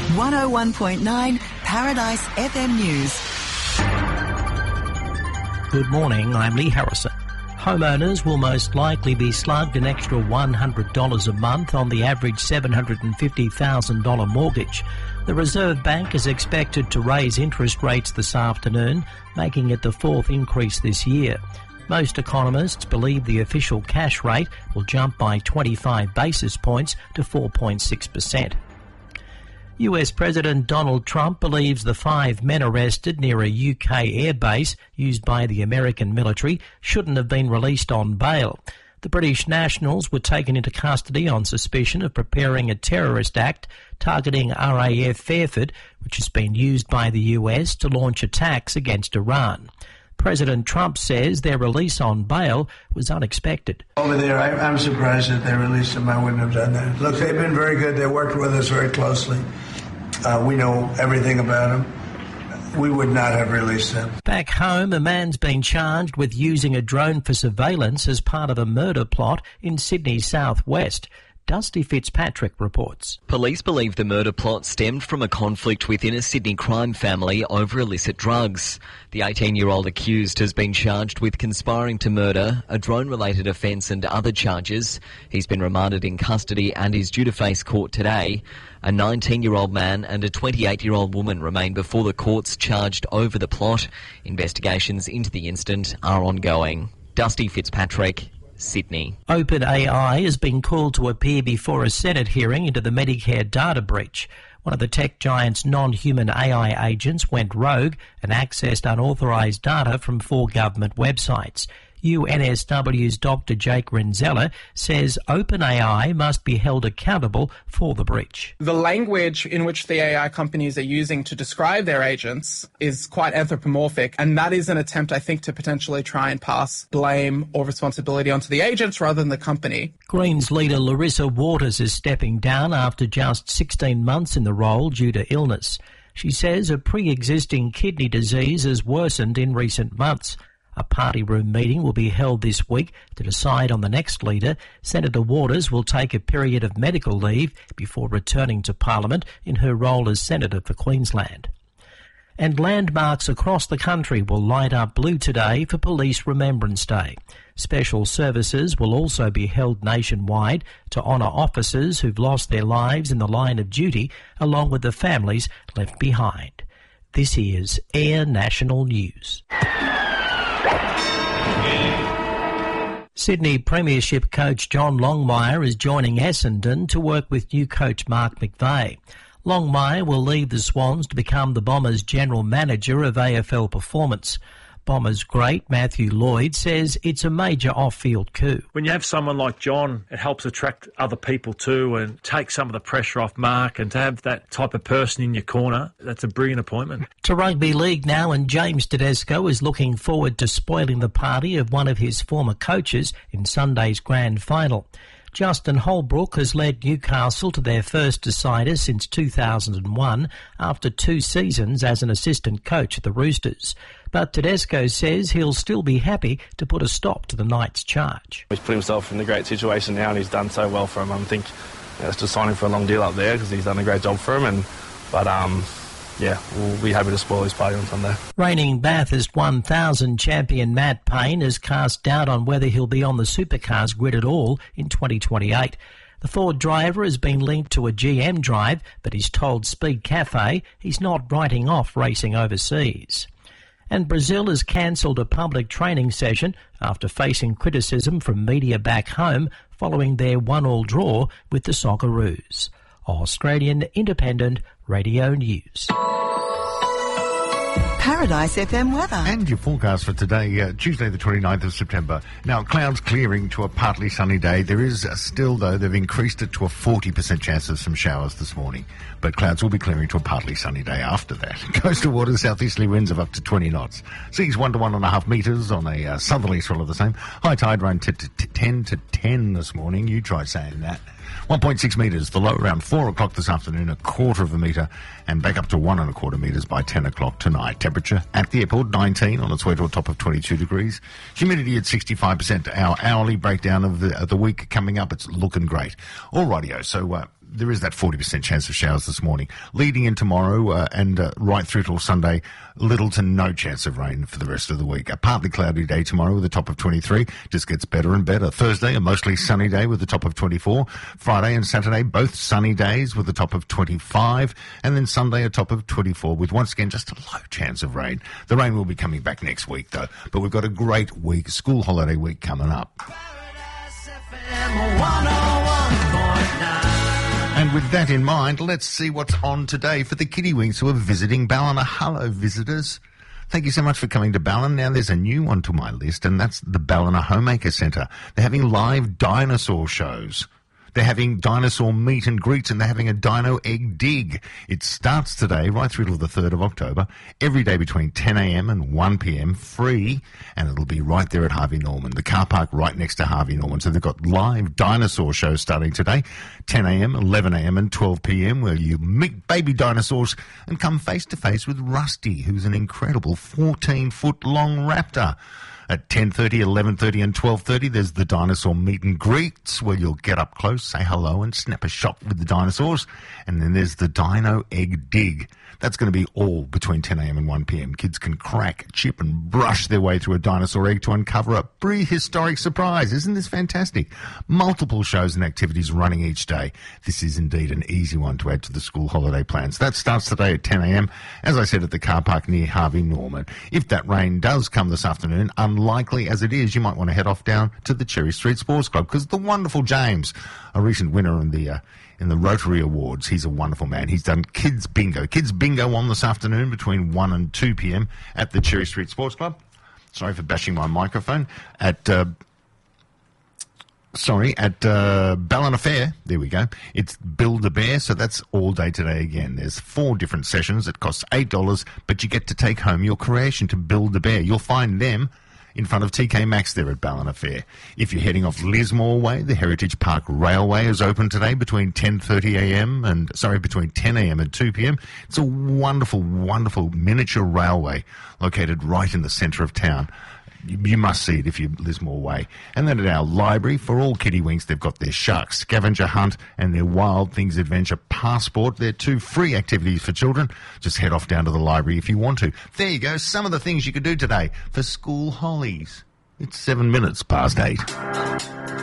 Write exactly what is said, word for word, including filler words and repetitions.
one oh one point nine Paradise F M News. Good morning, I'm Lee Harrison. Homeowners will most likely be slugged an extra one hundred dollars a month on the average seven hundred fifty thousand dollars mortgage. The Reserve Bank is expected to raise interest rates this afternoon, making it the fourth increase this year. Most economists believe the official cash rate will jump by twenty-five basis points to four point six percent. U S President Donald Trump believes the five men arrested near a U K airbase used by the American military shouldn't have been released on bail. The British nationals were taken into custody on suspicion of preparing a terrorist act targeting R A F Fairford, which has been used by the U S to launch attacks against Iran. President Trump says their release on bail was unexpected. Over there, I, I'm surprised that they released them. I wouldn't have done that. Look, they've been very good. They worked with us very closely. Uh, we know everything about them. We would not have released them. Back home, a man's been charged with using a drone for surveillance as part of a murder plot in Sydney's southwest. Dusty Fitzpatrick reports. Police believe the murder plot stemmed from a conflict within a Sydney crime family over illicit drugs. The eighteen-year-old accused has been charged with conspiring to murder, a drone-related offence and other charges. He's been remanded in custody and is due to face court today. A nineteen-year-old man and a twenty-eight-year-old woman remain before the courts charged over the plot. Investigations into the incident are ongoing. Dusty Fitzpatrick, Sydney. OpenAI has been called to appear before a Senate hearing into the Medicare data breach. One of the tech giant's non-human A I agents went rogue and accessed unauthorised data from four government websites. U N S W's Doctor Jake Renzella says OpenAI must be held accountable for the breach. The language in which the A I companies are using to describe their agents is quite anthropomorphic, and that is an attempt, I think, to potentially try and pass blame or responsibility onto the agents rather than the company. Greens leader Larissa Waters is stepping down after just sixteen months in the role due to illness. She says a pre-existing kidney disease has worsened in recent months. A party room meeting will be held this week to decide on the next leader. Senator Waters will take a period of medical leave before returning to Parliament in her role as Senator for Queensland. And landmarks across the country will light up blue today for Police Remembrance Day. Special services will also be held nationwide to honour officers who've lost their lives in the line of duty, along with the families left behind. This is Air National News. Sydney Premiership coach John Longmire is joining Essendon to work with new coach Mark McVeigh. Longmire will lead the Swans to become the Bombers' general manager of A F L performance. Bombers great Matthew Lloyd says it's a major off-field coup. When you have someone like John, it helps attract other people too and take some of the pressure off Mark, and to have that type of person in your corner, that's a brilliant appointment. To rugby league now, and James Tedesco is looking forward to spoiling the party of one of his former coaches in Sunday's grand final. Justin Holbrook has led Newcastle to their first decider since two thousand one after two seasons as an assistant coach at the Roosters. But Tedesco says he'll still be happy to put a stop to the Knights' charge. He's put himself in a great situation now and he's done so well for him. I think you know, let's just sign him for a long deal up there because he's done a great job for him. And But, um... yeah, we'll be happy to spoil his party on Sunday. Reigning Bathurst one thousand champion Matt Payne has cast doubt on whether he'll be on the Supercars grid at all in twenty twenty-eight. The Ford driver has been linked to a G M drive, but he's told Speed Cafe he's not writing off racing overseas. And Brazil has cancelled a public training session after facing criticism from media back home following their one-all draw with the Socceroos. Australian Independent Radio News. Paradise F M weather. And your forecast for today, uh, Tuesday the twenty-ninth of September. Now, clouds clearing to a partly sunny day. There is uh, still, though, they've increased it to a forty percent chance of some showers this morning. But clouds will be clearing to a partly sunny day after that. Coastal waters, southeasterly winds of up to twenty knots. Seas one to one and a half metres on a uh, southerly swell of the same. High tide around t- t- ten to ten this morning. You try saying that. one point six metres, the low around four o'clock this afternoon, a quarter of a metre, and back up to one and a quarter metres by ten o'clock tonight. Temperature at the airport, nineteen, on its way to a top of twenty-two degrees. Humidity at sixty-five percent. Our hourly breakdown of the, of the week coming up, it's looking great. All rightio, so uh, there is that forty percent chance of showers this morning. Leading in tomorrow uh, and uh, right through till Sunday, little to no chance of rain for the rest of the week. A partly cloudy day tomorrow with a top of twenty-three. Just gets better and better. Thursday, a mostly sunny day with a top of twenty-four. Friday and Saturday, both sunny days with a top of twenty-five. And then Sunday, a top of twenty-four with once again just a low chance of rain. The rain will be coming back next week though. But we've got a great week, school holiday week coming up. And with that in mind, let's see what's on today for the Kidiwinks who are visiting Ballina. Hello, visitors. Thank you so much for coming to Ballina. Now there's a new one to my list, and that's the Ballina Homemaker Centre. They're having live dinosaur shows. They're having dinosaur meet and greets, and they're having a dino egg dig. It starts today, right through to the third of October, every day between ten a.m. and one p.m, free, and it'll be right there at Harvey Norman, the car park right next to Harvey Norman. So they've got live dinosaur shows starting today, ten a.m, eleven a.m, and twelve p.m, where you meet baby dinosaurs and come face-to-face with Rusty, who's an incredible fourteen-foot-long raptor. At ten thirty, eleven thirty and twelve thirty, there's the dinosaur meet and greets where you'll get up close, say hello and snap a shot with the dinosaurs. And then there's the Dino Egg Dig. That's going to be all between ten a.m. and one p.m. Kids can crack, chip and brush their way through a dinosaur egg to uncover a prehistoric surprise. Isn't this fantastic? Multiple shows and activities running each day. This is indeed an easy one to add to the school holiday plans. That starts today at ten a.m, as I said, at the car park near Harvey Norman. If that rain does come this afternoon, unlikely as it is, you might want to head off down to the Cherry Street Sports Club, because the wonderful James, a recent winner in the uh, in the Rotary Awards, he's a wonderful man. He's done Kids Bingo. Kids Bingo on this afternoon between one and two p.m. at the Cherry Street Sports Club. Sorry for bashing my microphone. At, uh, sorry, at uh, Ballina Fair. There we go. It's Build-A-Bear, so that's all day today again. There's four different sessions. It costs eight dollars, but you get to take home your creation to Build-A-Bear. You'll find them in front of T K Maxx there at Ballina Fair. If you're heading off Lismore Way, the Heritage Park Railway is open today between ten thirty a.m. and, sorry, between ten a.m. and two p.m. It's a wonderful, wonderful miniature railway located right in the centre of town. You, you must see it if you're Lismore Way. And then at our library, for all Kidiwinks, they've got their Shark Scavenger Hunt and their Wild Things Adventure Passport. They're two free activities for children. Just head off down to the library if you want to. There you go, some of the things you could do today for school holidays. It's seven minutes past eight.